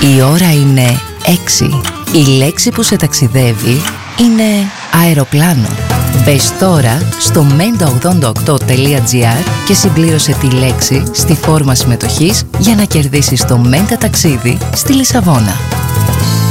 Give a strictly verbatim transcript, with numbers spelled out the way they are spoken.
Η ώρα είναι έξι. Η λέξη που σε ταξιδεύει είναι αεροπλάνο. Μπες τώρα στο μέντα ογδόντα οκτώ τελεία τζι άρ και συμπλήρωσε τη λέξη στη φόρμα συμμετοχής για να κερδίσεις το Μέντα ταξίδι στη Λισαβόνα.